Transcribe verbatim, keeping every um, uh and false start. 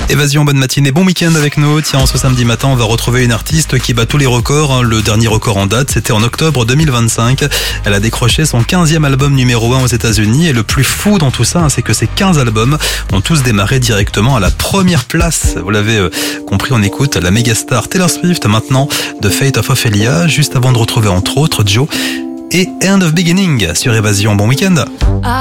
Évasion, bonne matinée, bon week-end avec nous. Tiens, ce samedi matin, on va retrouver une artiste qui bat tous les records. Le dernier record en date, c'était en octobre deux mille vingt-cinq. Elle a décroché son quinzième album numéro un aux États-Unis. Et le plus fou dans tout ça, c'est que ces quinze albums ont tous démarré directement à la première place. Vous l'avez compris, on écoute la mégastar Taylor Swift maintenant de Fate of Ophelia, juste avant de retrouver entre autres Joe et End of Beginning sur Évasion. Bon week-end.